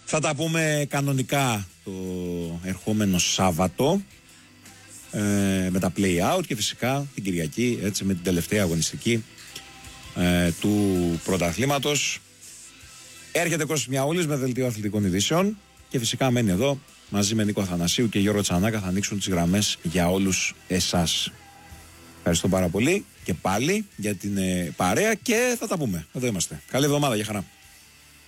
Θα τα πούμε κανονικά το ερχόμενο Σάββατο με τα play out και φυσικά την Κυριακή, έτσι, με την τελευταία αγωνιστική του πρωταθλήματος. Έρχεται Κώστας Μιαούλης με δελτίο αθλητικών ειδήσεων και φυσικά μένει εδώ μαζί με Νίκο Αθανασίου και Γιώργο Τσανάκα. Θα ανοίξουν τις γραμμές για όλους εσάς. Ευχαριστώ πάρα πολύ και πάλι για την παρέα και θα τα πούμε. Εδώ είμαστε. Καλή εβδομάδα, για χαρά.